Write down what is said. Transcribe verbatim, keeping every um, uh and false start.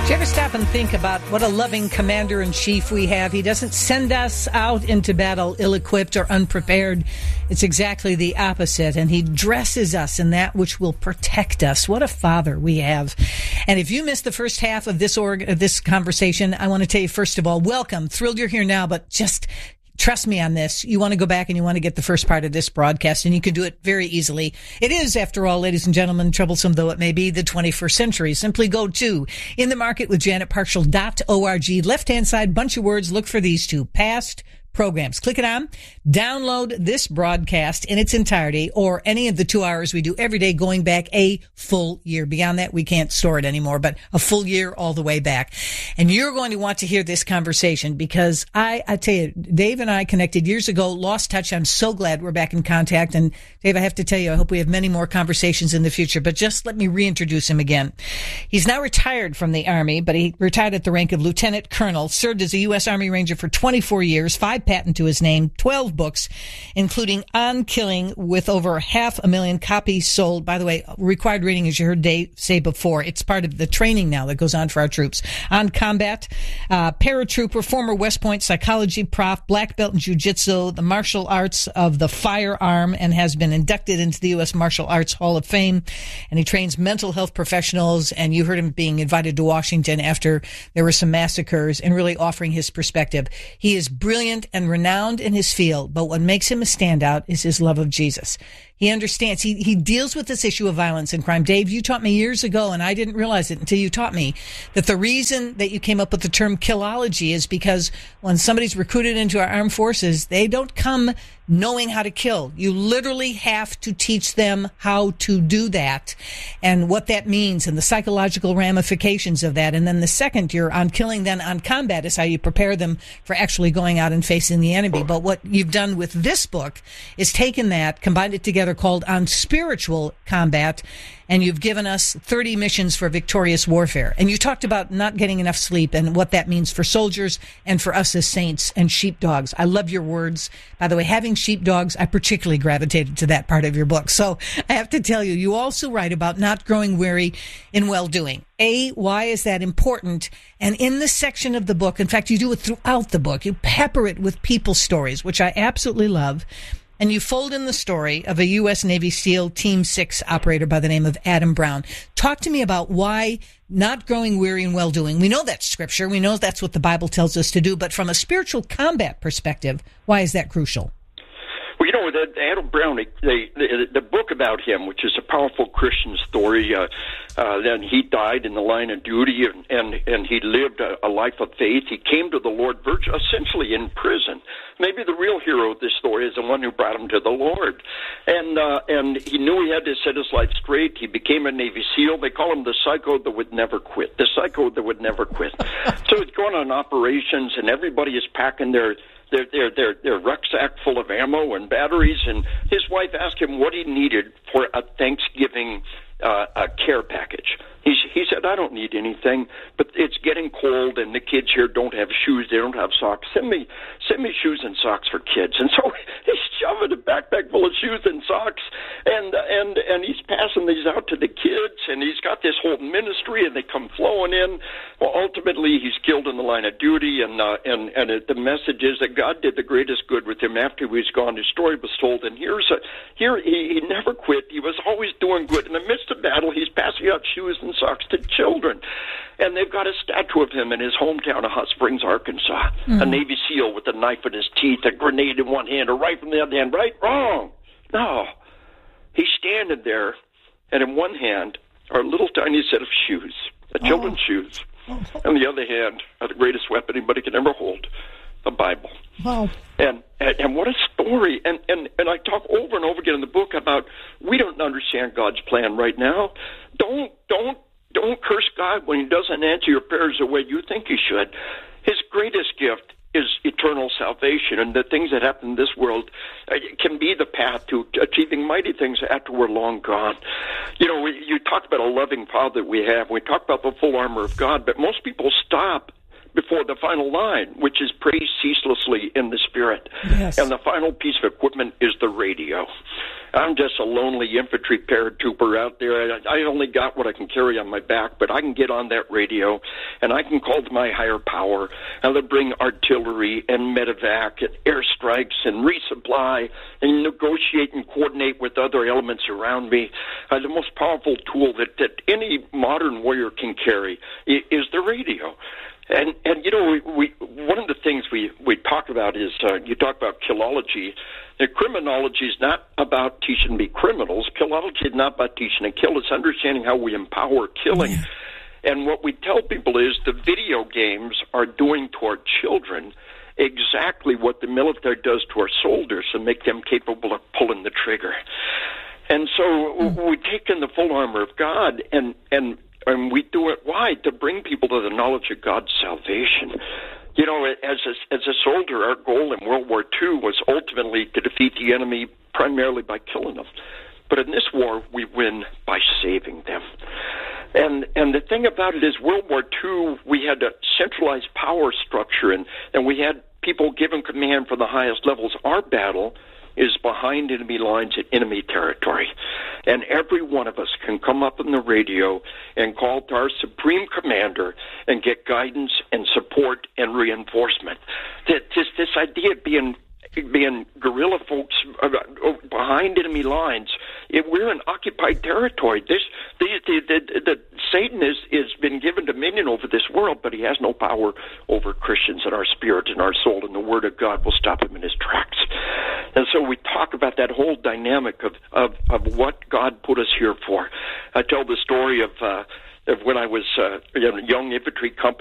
Do you ever stop and think about what a loving commander-in-chief we have? He doesn't send us out into battle ill-equipped or unprepared. It's exactly the opposite, and he dresses us in that which will protect us. What a father we have. And if you missed the first half of this org- of this conversation, I want to tell you, first of all, welcome. Thrilled you're here now, but just trust me on this. You want to go back and you want to get the first part of this broadcast, and you can do it very easily. It is, after all, ladies and gentlemen, troublesome though it may be, the twenty-first century. Simply go to in the market with janet partial dot org. Left-hand side, bunch of words. Look for these two. Past programs. Click it on. Download this broadcast in its entirety, or any of the two hours we do every day going back a full year. Beyond that, we can't store it anymore, but a full year all the way back. And you're going to want to hear this conversation because I, I tell you, Dave and I connected years ago, lost touch. I'm so glad we're back in contact. And Dave, I have to tell you, I hope we have many more conversations in the future, but just let me reintroduce him again. He's now retired from the Army, but he retired at the rank of Lieutenant Colonel, served as a U S Army Ranger for twenty-four years, five patent to his name, twelve books, including On Killing, with over half a million copies sold. By the way, required reading, as you heard Dave say before. It's part of the training now that goes on for our troops. On Combat, uh, paratrooper, former West Point psychology prof, black belt in jiu-jitsu, the martial arts of the firearm, and has been inducted into the U S Martial Arts Hall of Fame. And he trains mental health professionals, and you heard him being invited to Washington after there were some massacres and really offering his perspective. He is brilliant and renowned in his field, but what makes him a standout is his love of Jesus. He understands, he, he deals with this issue of violence and crime. Dave, you taught me years ago, and I didn't realize it until you taught me, that the reason that you came up with the term killology is because when somebody's recruited into our armed forces, they don't come knowing how to kill. You literally have to teach them how to do that and what that means and the psychological ramifications of that. And then the second, you're on killing, then on combat is how you prepare them for actually going out and facing the enemy. But what you've done with this book is taken that, combined it together, called On Spiritual Combat, and you've given us thirty missions for victorious warfare. And you talked about not getting enough sleep and what that means for soldiers and for us as saints and sheepdogs. I love your words. By the way, having sheepdogs, I particularly gravitated to that part of your book. So I have to tell you, you also write about not growing weary in well-doing. A, why is that important? And in this section of the book, in fact, you do it throughout the book, you pepper it with people stories, which I absolutely love. And you fold in the story of a U S Navy SEAL Team six operator by the name of Adam Brown. Talk to me about why not growing weary in well-doing. We know that's scripture. We know that's what the Bible tells us to do. But from a spiritual combat perspective, why is that crucial? Well, you know, the, Adam Brown, the, the, the book about him, which is a powerful Christian story, uh, uh, then he died in the line of duty, and, and, and he lived a, a life of faith. He came to the Lord virtually, essentially in prison. Maybe the real hero of this story is the one who brought him to the Lord. And uh, and he knew he had to set his life straight. He became a Navy SEAL. They call him the psycho that would never quit, the psycho that would never quit. So he's going on operations, and everybody is packing their Their, their, their, their rucksack full of ammo and batteries, and his wife asked him what he needed for a Thanksgiving uh, a care package. He, he said, I don't need anything, but it's getting cold, and the kids here don't have shoes, they don't have socks. Send me send me shoes and socks for kids. And so he's shoving a backpack full of shoes and socks, and and and he's passing these out to the kids, and he's got this whole ministry, and they come flowing in. Well, ultimately, he's killed in the line of duty, and uh, and and it, the message is that God did the greatest good with him after he was gone. His story was told, and here's a here he, he never quit. He was always doing good. In the midst of battle, he's passing out shoes and socks to children. And they've got a statue of him in his hometown of Hot Springs, Arkansas. Mm. A Navy SEAL with a knife in his teeth, a grenade in one hand, a rifle in the other hand. Right? Wrong. No. He's standing there, and in one hand are a little tiny set of shoes, a children's oh. shoes. Oh. On the other hand are the greatest weapon anybody can ever hold, the Bible. Wow. And, and and what a story. And, and, and I talk over and over again in the book about we don't understand God's plan right now. Don't, don't, don't curse God when he doesn't answer your prayers the way you think he should. His greatest gift is eternal salvation, and the things that happen in this world uh, can be the path to achieving mighty things after we're long gone. You know, we, you talked about a loving Father that we have. We talk about the full armor of God, but most people stop before the final line, which is praise ceaselessly in the Spirit. Yes. And the final piece of equipment is the radio. I'm just a lonely infantry paratrooper out there. I only got what I can carry on my back, but I can get on that radio, and I can call to my higher power, and they'll bring artillery and medevac and airstrikes and resupply and negotiate and coordinate with other elements around me. Uh, the most powerful tool that, that any modern warrior can carry is the radio. And, and you know, we, we, one of the things we, we talk about is, uh, you talk about killology. The criminology is not about teaching to be criminals. Killology is not about teaching to kill. It's understanding how we empower killing. Yeah. And what we tell people is the video games are doing to our children exactly what the military does to our soldiers and make them capable of pulling the trigger. And so mm. we take in the full armor of God, and, and And we do it, why? To bring people to the knowledge of God's salvation. You know, as a, as a soldier, our goal in World War Two was ultimately to defeat the enemy primarily by killing them. But in this war, we win by saving them. And and the thing about it is, World War Two, we had a centralized power structure, and, and we had people given command from the highest levels. Our battle is behind enemy lines in enemy territory. And every one of us can come up on the radio and call to our supreme commander and get guidance and support and reinforcement. This, this, this idea of being being guerrilla folks behind enemy lines, if we're in occupied territory. This, the, the, the, the Satan is is been given dominion over this world, but he has no power over Christians and our spirit and our soul, and the Word of God will stop him in his tracks. And so we talk about that whole dynamic of, of, of what God put us here for. I tell the story of uh, of when I was uh, a young infantry company